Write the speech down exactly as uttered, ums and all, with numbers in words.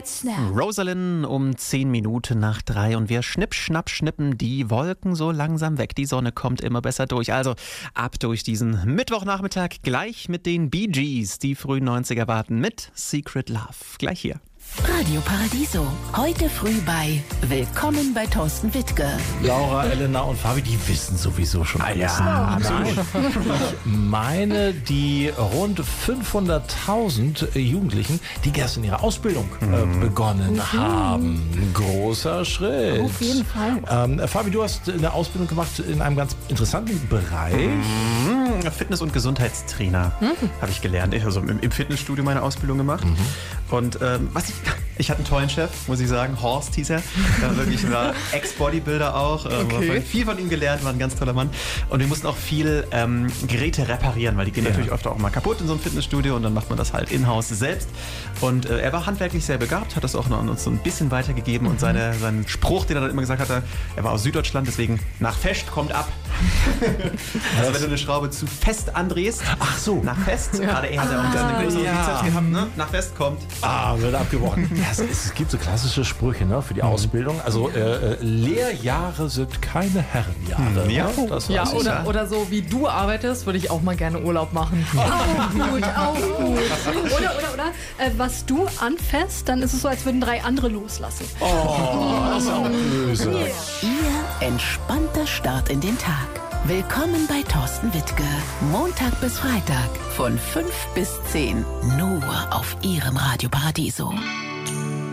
Snap. Rosalind um zehn Minuten nach drei und wir schnipp, schnapp, schnippen die Wolken so langsam weg. Die Sonne kommt immer besser durch. Also ab durch diesen Mittwochnachmittag gleich mit den Bee Gees. Die frühen neunziger warten mit Secret Love. Gleich hier. Radio Paradiso. Heute früh bei Willkommen bei Thorsten Wittke. Laura, Elena und Fabi, die wissen sowieso schon alles. ja, Nein. Ich meine, die rund fünfhunderttausend Jugendlichen, die gestern ihre Ausbildung äh, begonnen Mhm. haben. Großer Schritt. Auf jeden Fall. Ähm, Fabi, du hast eine Ausbildung gemacht in einem ganz interessanten Bereich. Mhm. Fitness- und Gesundheitstrainer Mhm. habe ich gelernt. Ich habe also im, im Fitnessstudio meine Ausbildung gemacht. Mhm. Und ähm, was ich, ich hatte einen tollen Chef, muss ich sagen. Horst hieß er. Er wirklich war Ex-Bodybuilder auch. Ähm, Okay. Viel von ihm gelernt, war ein ganz toller Mann. Und wir mussten auch viel ähm, Geräte reparieren, weil die gehen Ja. natürlich oft auch mal kaputt in so einem Fitnessstudio und dann macht man das halt in-house selbst. Und äh, er war handwerklich sehr begabt, hat das auch noch an uns so ein bisschen weitergegeben. Und seine, seinen Spruch, den er dann immer gesagt hatte, er war aus Süddeutschland, deswegen nach Fest kommt ab. Also wenn du eine Schraube zu fest andrehst, Ach so. nach Fest, gerade er hat ja auch ein bisschen eine größere ja. Bizeps gehabt, ne? Nach Fest kommt. Ah, wird abgebrochen. Ja, es, es gibt so klassische Sprüche, ne, für die Ausbildung. Also äh, äh, Lehrjahre sind keine Herrenjahre. Ja. ne? Das Ja, weiß ich. oder, oder so wie du arbeitest, würde ich auch mal gerne Urlaub machen. Auch gut, auch gut. Oder, oder, oder, äh, was du anfasst, dann ist es so, als würden drei andere loslassen. Oh, das ist auch böse. Ihr entspannter Start in den Tag. Willkommen bei Thorsten Wittke. Montag bis Freitag von fünf bis zehn. Nur auf Ihrem Radio Paradiso.